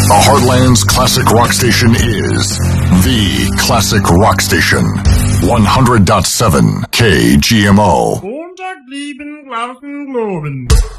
The Heartland's classic rock station is the Classic Rock Station. 100.7 KGMO. Montag blieben Glauben globen.